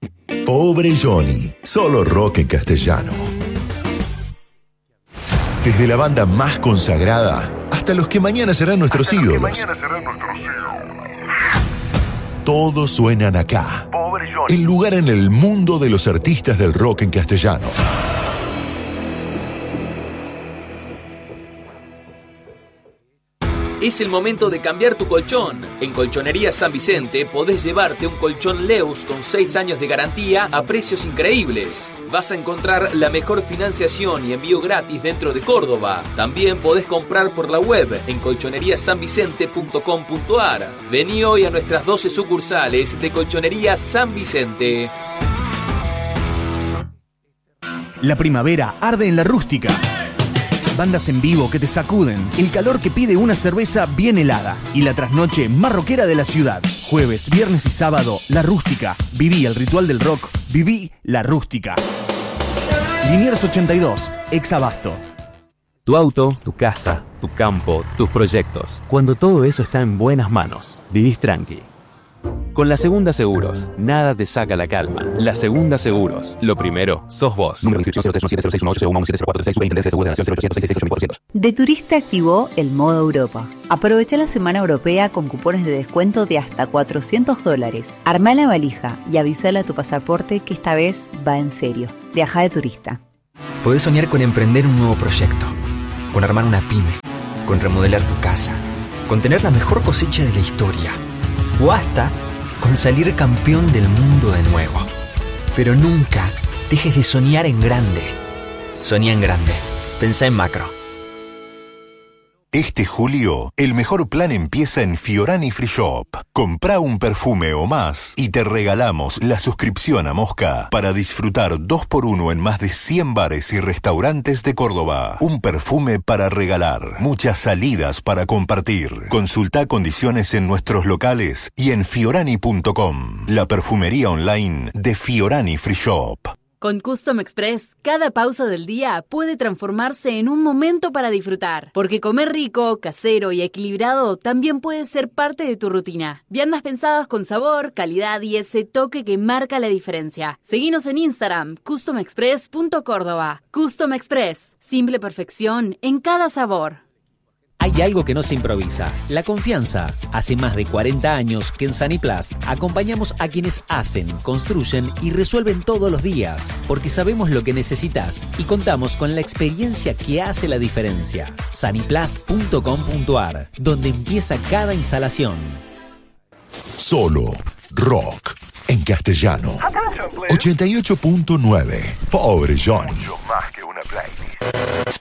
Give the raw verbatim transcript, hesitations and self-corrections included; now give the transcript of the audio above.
Pobre Johnny, solo rock en castellano. Desde la banda más consagrada hasta los que mañana serán nuestros ídolos. Todos suenan acá. El lugar en el mundo de los artistas del rock en castellano. Es el momento de cambiar tu colchón. En Colchonería San Vicente podés llevarte un colchón Leus con seis años de garantía a precios increíbles. Vas a encontrar la mejor financiación y envío gratis dentro de Córdoba. También podés comprar por la web en colchonería san vicente punto com punto a r. Vení hoy a nuestras doce sucursales de Colchonería San Vicente. La primavera arde en la rústica. Bandas en vivo que te sacuden, el calor que pide una cerveza bien helada y la trasnoche más rockera de la ciudad. Jueves, viernes y sábado, La Rústica. Viví el ritual del rock, viví La Rústica. Liniers ochenta y dos, ex Abasto. Tu auto, tu casa, tu campo, tus proyectos. Cuando todo eso está en buenas manos, vivís tranqui. Con La Segunda Seguros, nada te saca la calma. La Segunda Seguros, lo primero, sos vos. Número de inscripción cero tres uno siete cero seis uno ocho cero uno siete cero cuatro seis. Superintendencia de Seguros de la Nación cero ochocientos sesenta y seis ochenta y cuatro. De Turista activó el modo Europa. Aprovecha la semana europea con cupones de descuento de hasta cuatrocientos dólares. Armá la valija y avísale a tu pasaporte que esta vez va en serio. Viaja de turista. Podés soñar con emprender un nuevo proyecto, con armar una pyme, con remodelar tu casa, con tener la mejor cosecha de la historia, o hasta con salir campeón del mundo de nuevo. Pero nunca dejes de soñar en grande. Soñá en grande. Pensá en macro. Este julio, el mejor plan empieza en Fiorani Free Shop. Comprá un perfume o más y te regalamos la suscripción a Mosca para disfrutar dos por uno en más de cien bares y restaurantes de Córdoba. Un perfume para regalar, muchas salidas para compartir. Consulta condiciones en nuestros locales y en fiorani punto com, la perfumería online de Fiorani Free Shop. Con Custom Express, cada pausa del día puede transformarse en un momento para disfrutar. Porque comer rico, casero y equilibrado también puede ser parte de tu rutina. Viandas pensadas con sabor, calidad y ese toque que marca la diferencia. Seguinos en Instagram, custom express punto córdoba. Custom Express, simple perfección en cada sabor. Hay algo que no se improvisa, la confianza. Hace más de cuarenta años que en Saniplast acompañamos a quienes hacen, construyen y resuelven todos los días, porque sabemos lo que necesitas y contamos con la experiencia que hace la diferencia. saniplast punto com punto a r, donde empieza cada instalación. Solo rock en castellano. ochenta y ocho punto nueve. Pobre Johnny. Mucho más que una playlist.